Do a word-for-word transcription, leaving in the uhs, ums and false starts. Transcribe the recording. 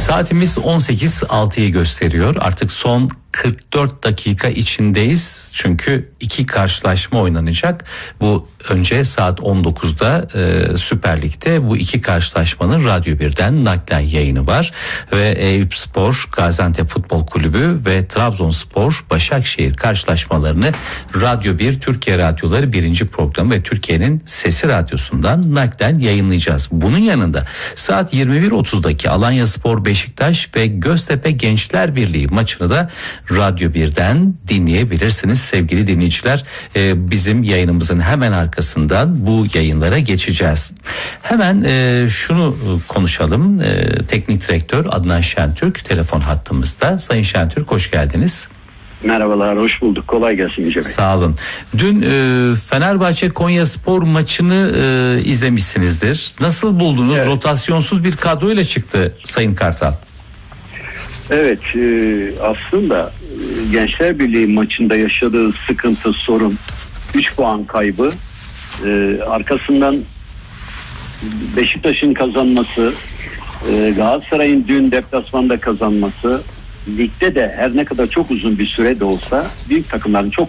Saatimiz on sekiz altıyı gösteriyor. Artık son kırk dört dakika içindeyiz. Çünkü iki karşılaşma oynanacak. Bu önce saat on dokuzda e, Süper Lig'de bu iki karşılaşmanın Radyo birden naklen yayını var. Ve Eyüpspor, Gaziantep Futbol Kulübü ve Trabzonspor, Başakşehir karşılaşmalarını Radyo bir Türkiye Radyoları birinci programı ve Türkiye'nin Sesi Radyosu'ndan naklen yayınlayacağız. Bunun yanında saat yirmi bir otuzdaki Alanyaspor Beşiktaş ve Göztepe Gençler Birliği maçını da Radyo birden dinleyebilirsiniz sevgili dinleyiciler. Ee, bizim yayınımızın hemen arkasından bu yayınlara geçeceğiz. Hemen e, şunu konuşalım. E, Teknik Direktör Adnan Şentürk telefon hattımızda. Sayın Şentürk, hoş geldiniz. Merhabalar, hoş bulduk. Kolay gelsin Yüce Bey. Sağ olun. Dün e, Fenerbahçe Konyaspor maçını e, izlemişsinizdir. Nasıl buldunuz? Evet. Rotasyonsuz bir kadroyla çıktı Sayın Kartal. Evet, e, aslında e, Gençler Birliği maçında yaşadığı sıkıntı, sorun, üç puan kaybı, e, arkasından Beşiktaş'ın kazanması, e, Galatasaray'ın dün deplasmanda kazanması, ligde de her ne kadar çok uzun bir süre de olsa büyük takımların çok